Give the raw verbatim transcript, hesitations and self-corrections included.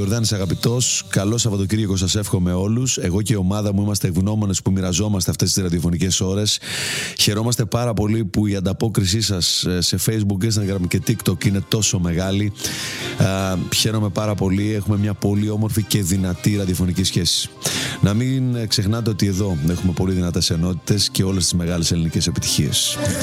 Ιορδάνης αγαπητός. Καλό Σαββατοκύριακο σας εύχομαι όλους. Εγώ και η ομάδα μου είμαστε ευγνώμονες που μοιραζόμαστε αυτές τις ραδιοφωνικές ώρες. Χαιρόμαστε πάρα πολύ που η ανταπόκρισή σας σε Facebook, Instagram και TikTok είναι τόσο μεγάλη. Α, χαίρομαι πάρα πολύ. Έχουμε μια πολύ όμορφη και δυνατή ραδιοφωνική σχέση. Να μην ξεχνάτε ότι εδώ έχουμε πολύ δυνατές ενότητες και όλες τις μεγάλες ελληνικές επιτυχίες.